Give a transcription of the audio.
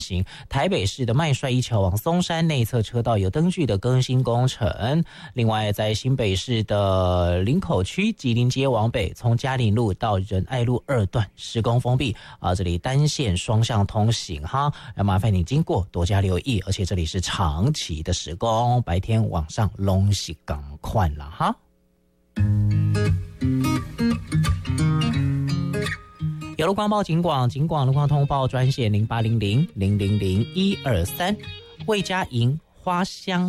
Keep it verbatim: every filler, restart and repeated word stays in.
台北市的麦帅一桥往松山内侧车道有灯具的更新工程。另外，在新北市的林口区吉林街往北，从嘉陵路到仁爱路二段施工封闭啊，这里单线双向通行哈，要麻烦你经过多加留意，而且这里是长期的施工，白天晚上拢是赶快了哈。有路光报警广，警广路况通报专线零八零零零零零一二三，魏家营花香